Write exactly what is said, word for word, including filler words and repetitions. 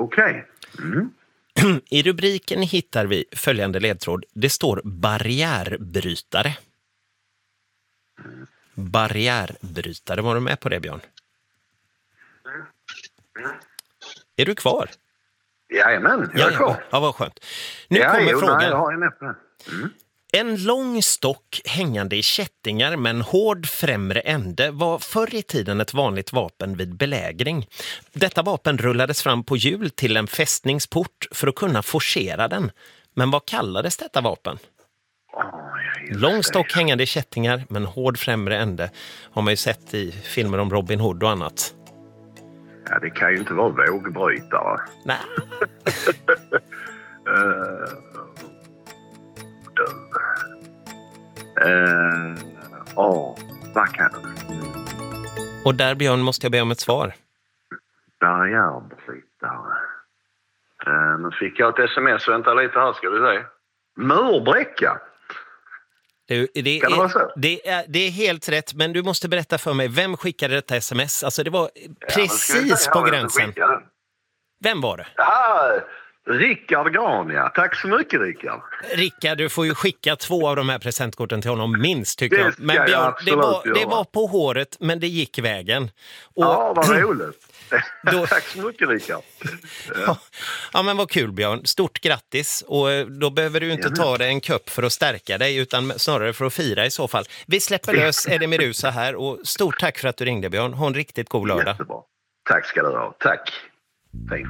Okej. Okay. Mm. I rubriken hittar vi följande ledtråd. Det står barriärbrytare. Barriärbrytare, var du med på det, Björn? Mm. Mm. Är du kvar? Jajamän, jag är ja, kvar. Ja, ja, vad skönt. Nu ja, kommer jo, frågan. Nej, jag har med på det. Mm. En lång stock hängande i kättingar med en hård främre ände var förr i tiden ett vanligt vapen vid belägring. Detta vapen rullades fram på hjul till en fästningsport för att kunna forcera den. Men vad kallades detta vapen? Oh, lång stock hängande i kättingar med en hård främre ände har man ju sett i filmer om Robin Hood och annat. Ja, det kan ju inte vara vågbrytare. Nej. uh... Uh, oh, vad kan det? Och där, Björn, måste jag be om ett svar. Barriärbrytare. Uh, nu fick jag ett sms. Vänta lite här, ska du se. Murbräcka. Det, det, kan det vara så? Det är, det är helt rätt, men du måste berätta för mig, vem skickade detta sms? Alltså det var precis ja, på gränsen. Vem var det? Ja, Rickard Grania. Tack så mycket, Rickard. Rickard, du får ju skicka två av de här presentkorten till honom minst, tycker jag. Men Björn, jag det, var, det var på håret, men det gick vägen. Och, ja, vad roligt. Då, tack så mycket, Rickard. Ja. ja, men vad kul, Björn. Stort grattis. Och då behöver du inte ta dig en kupp för att stärka dig, utan snarare för att fira i så fall. Vi släpper lös Eddie Meduza här, och stort tack för att du ringde, Björn. Ha en riktigt god lördag. Jättebra. Tack ska du ha. Tack. Fint.